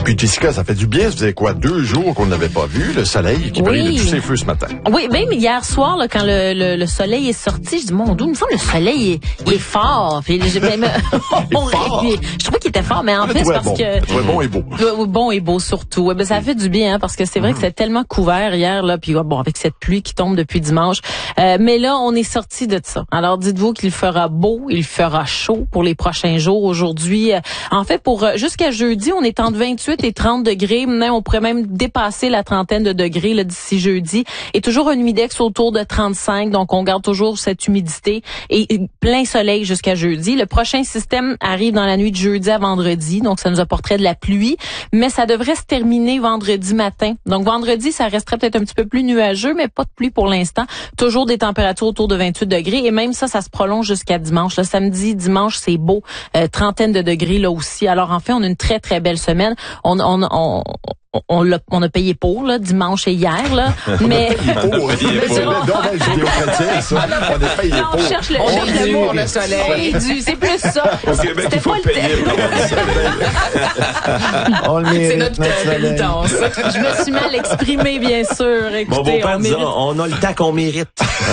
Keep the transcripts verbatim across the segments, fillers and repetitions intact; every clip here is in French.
Puis Jessica, ça fait du bien. Ça faisait quoi, deux jours qu'on n'avait pas vu le soleil qui brille Oui. de tous ses feux ce matin. Oui, même hier soir, là, quand le, le, le soleil est sorti, je dis, mon Dieu, il me semble que le soleil est, il est fort. Puis j'ai même, on fort. rêve. Je trouvais qu'il était fort, mais en Je fait, c'est trouvais parce bon. que... Je trouvais bon et beau. Euh, Bon et beau surtout. Ouais, ben, ça fait du bien, hein, parce que c'est vrai que c'était tellement couvert hier, là, puis bon, avec cette pluie qui tombe depuis dimanche. Euh, mais là, on est sorti de ça. Alors, dites-vous qu'il fera beau, il fera chaud pour les prochains jours. Aujourd'hui, euh, en fait, pour euh, jusqu'à jeudi, on est entre vingt-huit et trente degrés. Même, on pourrait même dépasser la trentaine de degrés là d'ici jeudi. Et toujours un humidex autour de trente-cinq, donc on garde toujours cette humidité et plein soleil jusqu'à jeudi. Le prochain système arrive dans la nuit de jeudi à vendredi, donc ça nous apporterait de la pluie, mais ça devrait se terminer vendredi matin. Donc vendredi, ça resterait peut-être un petit peu plus nuageux, mais pas de pluie pour l'instant. Toujours des températures autour de vingt-huit degrés et même ça, ça se prolonge jusqu'à dimanche. Le samedi, dimanche, c'est beau, euh, trentaine de degrés là aussi. Alors en fait, on a une très très belle semaine. On on on On l'a, on a payé pour, là, dimanche et hier, là. Mais. On a payé pour. C'est judéo-chrétien, ça. On a payé Non, pour. on cherche le, On cherche est le dû mot. pour le soleil. On est dû, c'est plus ça. Au Québec, C'était il faut pas le payer thème. pour avoir du soleil. On le mérite, C'est notre pénitence. Je me suis mal exprimée, bien sûr. Écoutez, Mon beau-père on disait, mérite. on a le temps qu'on mérite.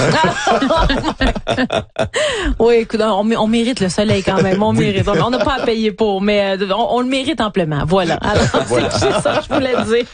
Oui, écoute, on, on mérite le soleil quand même. On mérite. On n'a pas à payer pour, mais euh, on, on le mérite amplement. Voilà. Alors, Voilà. c'est ça, je voulais dire.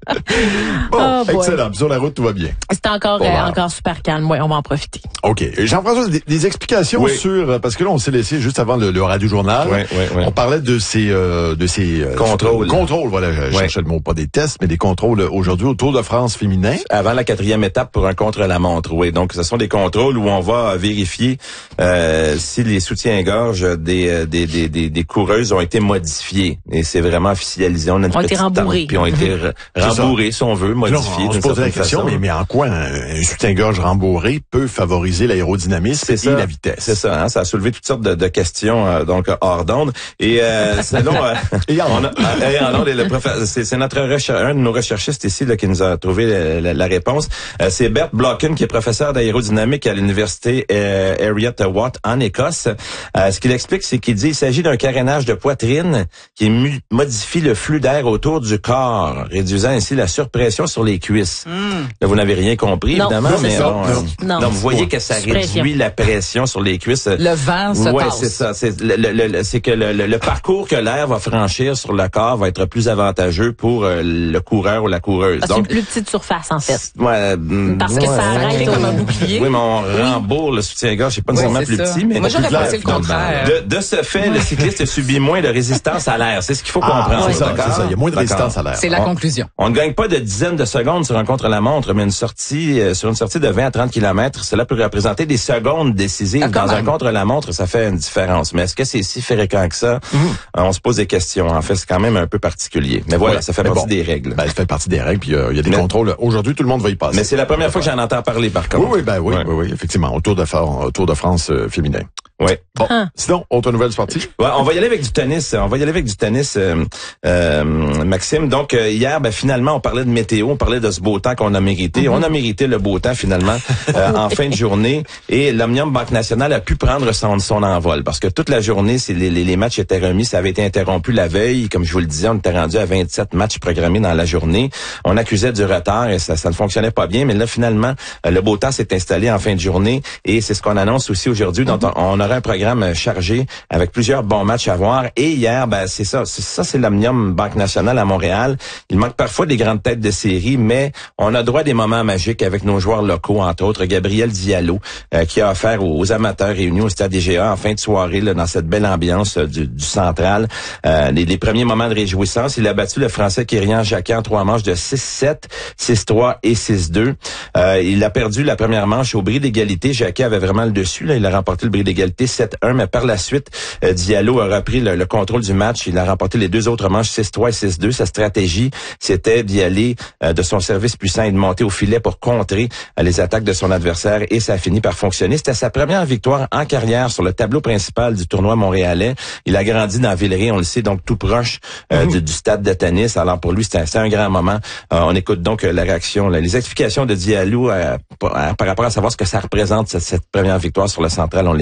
Bon, Oh, boy. excellent. Sur la route, tout va bien. C'est encore, Bon, euh, ben. encore super calme. Oui, on va en profiter. OK. Jean-François, des, des explications Oui. sur... euh, Parce que là, on s'est laissé juste avant le, le radio-journal. Oui, oui, oui. On parlait de ces... Euh, de ces euh, Contrôles. Contrôles, voilà. Je Oui. cherchais le mot, pas des tests, mais des contrôles euh, aujourd'hui au Tour de France féminin. Avant la quatrième étape pour un contre-la-montre, oui. Donc, ce sont des contrôles où on va vérifier euh, si les soutiens-gorge des, euh, des, des, des, des coureuses ont été modifiés. Et c'est vraiment officialisé. On a une Ont été petite rembourrés. tente, puis ont été re- rembourrés, si on veut, Là, modifiés. on se d'une pose la certaine question, façon. mais, mais en quoi un, un soutien-gorge rembourré peut favoriser l'aérodynamisme C'est et ça. la vitesse? C'est ça, hein, ça a soulevé toutes sortes de, de questions euh, donc hors d'onde. Et euh, selon euh, Et en on a, euh, et en onde, et le prof- c'est, c'est notre recher- un de nos recherchistes ici là, qui nous a trouvé la, la- la réponse. Euh, c'est Bert Blocken qui est professeur d'aérodynamique à l'université euh, Heriot-Watt en Écosse. Euh, ce qu'il explique, c'est qu'il dit qu'il s'agit d'un carénage de poitrine qui mu- modifie le flux d'air autour du corps, réduisant ainsi la surpression sur les cuisses. Là, vous n'avez rien compris, Non, évidemment, non, c'est mais ça. bon, Non. euh, Non. donc vous voyez que ça Suppression. réduit la pression sur les cuisses. Le vent se Ouais, passe. c'est ça. C'est le, le- le- c'est que le, le- le parcours que l'air va franchir sur le corps va être plus avantageux pour euh, le coureur ou la coureuse. Parce que Donc, c'est une plus petite surface, en fait. ouais, mm, Parce que ouais, ça arrête C'est au- comme un bouclier. Oui, mais on rembourre le soutien-gorge, c'est pas nécessairement c'est plus ça. petit, mais Moi, j'aurais plus clair, pensé le finalement. contraire. de, de ce fait, le cycliste subit moins de résistance à l'air. C'est ce qu'il faut Ah, comprendre. c'est ça, d'accord? c'est ça. Il y a moins de D'accord. résistance à l'air. C'est la On- conclusion. On ne gagne pas de dizaines de secondes sur un contre-la-montre, mais une sortie euh, sur une sortie de vingt à trente kilomètres, cela peut représenter des secondes décisives. Ah, quand Dans un même. contre-la-montre, ça fait une différence. Mais est-ce que c'est si fréquent que ça? Mhm. Euh, on se pose des questions. En fait, c'est quand même un peu particulier. Mais voilà, Ouais, ça fait mais partie bon. des règles. Ben, ça fait partie des règles, puis euh, il y a des Mais- contrôles. Aujourd'hui, tout le monde va y passer. mais c'est la première fois que j'en entends parler, par Oui, contre. oui, ben oui, Ouais. oui, oui, effectivement, au Tour de, Fran- au Tour de France euh, féminin. Oui. Bon, Ah. sinon, autre nouvelle sportive? Ouais, on va y aller avec du tennis. On va y aller avec du tennis, euh, euh, Maxime. Donc, euh, hier, ben, finalement, on parlait de météo, on parlait de ce beau temps qu'on a mérité. Mm-hmm. On a mérité le beau temps, finalement, euh, en fin de journée. Et l'Omnium Banque Nationale a pu prendre son, son envol parce que toute la journée, c'est les, les, les matchs étaient remis. Ça avait été interrompu la veille. Comme je vous le disais, on était rendu à vingt-sept matchs programmés dans la journée. On accusait du retard et ça, ça ne fonctionnait pas bien. Mais là, finalement, euh, le beau temps s'est installé en fin de journée et c'est ce qu'on annonce aussi aujourd'hui. Donc, on, on aura un programme chargé avec plusieurs bons matchs à voir. Et hier, ben c'est ça, c'est ça, c'est l'Omnium Banque Nationale à Montréal. Il manque parfois des grandes têtes de série, mais on a droit à des moments magiques avec nos joueurs locaux, entre autres Gabriel Diallo, euh, qui a offert aux, aux amateurs réunis au Stade I G A en fin de soirée, là, dans cette belle ambiance euh, du, du Central. Euh, les, les premiers moments de réjouissance, il a battu le Français Kyrian Jacquet en trois manches de six sept, six trois et six deux. Euh, il a perdu la première manche au bris d'égalité. Jacquet avait vraiment le dessus, là. Il a remporté le bris d'égalité sept un, mais par la suite, euh, Diallo a repris le, le contrôle du match. Il a remporté les deux autres manches six trois et six deux. Sa stratégie, c'était d'y aller euh, de son service puissant et de monter au filet pour contrer euh, les attaques de son adversaire, et ça a fini par fonctionner. C'était sa première victoire en carrière sur le tableau principal du tournoi montréalais. Il a grandi dans Villeray, on le sait, donc tout proche euh, du, du stade de tennis. Alors pour lui, c'était un, c'était un grand moment. Euh, on écoute donc euh, la réaction, là, les explications de Diallo euh, par, par rapport à savoir ce que ça représente, cette, cette première victoire sur le Central. On l'écoute.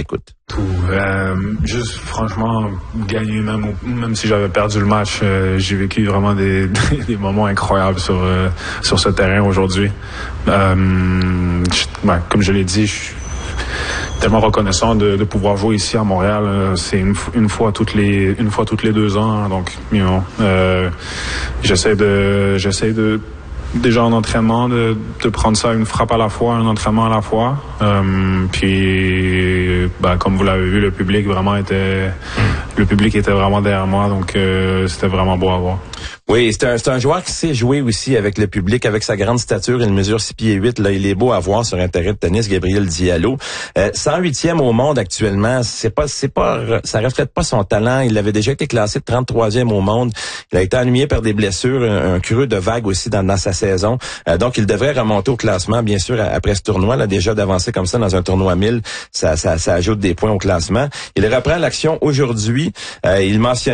Tout. Euh, juste franchement gagner même même si j'avais perdu le match, euh, j'ai vécu vraiment des, des moments incroyables sur euh, sur ce terrain aujourd'hui. Euh, je, ben, comme je l'ai dit, je suis tellement reconnaissant de, de pouvoir jouer ici à Montréal. Euh, c'est une, une fois toutes les une fois toutes les deux ans, hein, donc you know, euh, j'essaie de j'essaie de déjà en entraînement, de, de prendre ça une frappe à la fois, un entraînement à la fois. Euh, puis, ben, comme vous l'avez vu, le public vraiment était, le public était vraiment derrière moi, donc euh, c'était vraiment beau à voir. Oui, c'est un, c'est un joueur qui sait jouer aussi avec le public, avec sa grande stature. Il mesure six pieds huit. Là, il est beau à voir sur un terrain de tennis, Gabriel Diallo. Euh, cent huitième au monde actuellement. C'est pas, c'est pas, ça reflète pas son talent. Il avait déjà été classé de trente-troisième au monde. Il a été ennuyé par des blessures, un, un creux de vague aussi dans, dans sa saison. Euh, donc, il devrait remonter au classement, bien sûr, après ce tournoi. Là, déjà d'avancer comme ça dans un tournoi mille, ça, ça, ça ajoute des points au classement. Il reprend l'action aujourd'hui. Euh, il mentionne